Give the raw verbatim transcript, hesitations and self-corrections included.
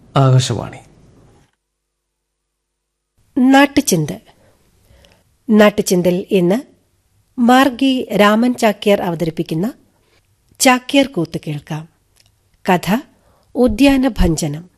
ആകാശവാണി. നാട്ടുചിന്ത. നാട്ടുചിന്തൽ ഇന്ന് മാർഗി രാമൻ ചാക്യാർ അവതരിപ്പിക്കുന്ന ചാക്യാർ കൂത്ത് കേൾക്കാം. കഥ ഉദ്യാനഭഞ്ജനം.